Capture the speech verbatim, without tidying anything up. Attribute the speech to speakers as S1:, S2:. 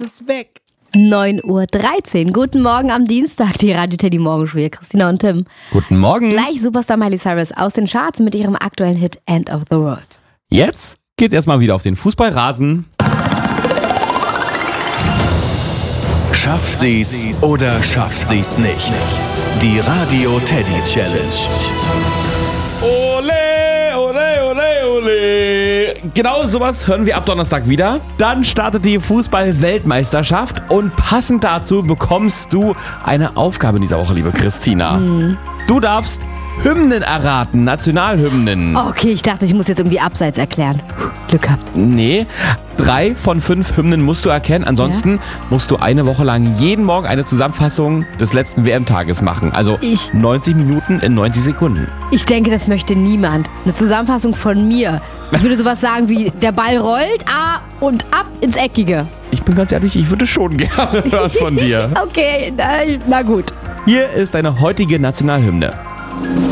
S1: ist weg.
S2: neun Uhr dreizehn. Guten Morgen am Dienstag, die Radio Teddy Morgenshow. Christina und Tim.
S1: Guten Morgen.
S2: Gleich Superstar Miley Cyrus aus den Charts mit ihrem aktuellen Hit End of the World.
S1: Jetzt geht's erstmal wieder auf den Fußballrasen.
S3: Schafft sie's oder schafft sie's nicht? Die Radio Teddy Challenge.
S1: Ole, ole, ole, ole. Genau sowas hören wir ab Donnerstag wieder. Dann startet die Fußball-Weltmeisterschaft und passend dazu bekommst du eine Aufgabe in dieser Woche, liebe Christina. Mhm. Du darfst Hymnen erraten, Nationalhymnen.
S2: Okay, ich dachte, ich muss jetzt irgendwie abseits erklären. Glück gehabt.
S1: Nee, drei von fünf Hymnen musst du erkennen. Ansonsten ja? musst du eine Woche lang jeden Morgen eine Zusammenfassung des letzten W M-Tages machen. Also
S2: ich,
S1: neunzig Minuten in neunzig Sekunden.
S2: Ich denke, das möchte niemand. Eine Zusammenfassung von mir. Ich würde sowas sagen wie, der Ball rollt, ah, und ab ins Eckige.
S1: Ich bin ganz ehrlich, ich würde schon gerne hören von dir.
S2: Okay, na, na gut.
S1: Hier ist deine heutige Nationalhymne.